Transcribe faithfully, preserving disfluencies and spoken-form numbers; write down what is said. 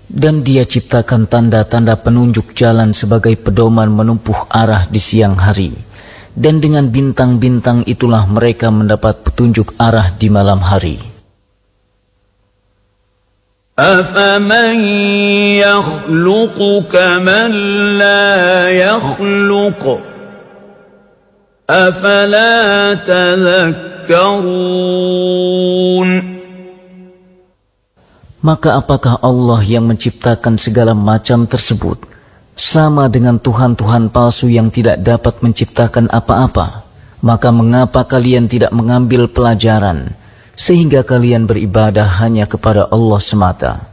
Dan Dia ciptakan tanda-tanda penunjuk jalan sebagai pedoman menempuh arah di siang hari. Dan dengan bintang-bintang itulah mereka mendapat petunjuk arah di malam hari. أَفَمَنْ يَخْلُقُ كَمَنْ لَا يَخْلُقُ أَفَلَا تَذَكَّرُونَ Maka apakah Allah yang menciptakan segala macam tersebut sama dengan Tuhan-Tuhan palsu yang tidak dapat menciptakan apa-apa? Maka mengapa kalian tidak mengambil pelajaran sehingga kalian beribadah hanya kepada Allah semata?